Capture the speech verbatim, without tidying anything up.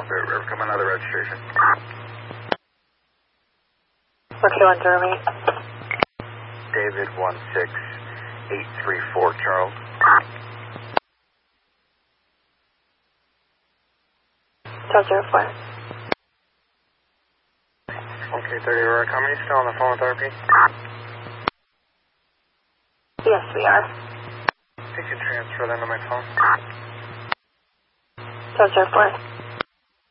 Okay, we're coming out of the registration. What do you want to me? David one six eight three four, Charles. Charles zero four. Okay, thirty, Aurora Company, still on the phone with R P? Yes, we are. You can transfer them to my phone. Charles zero four.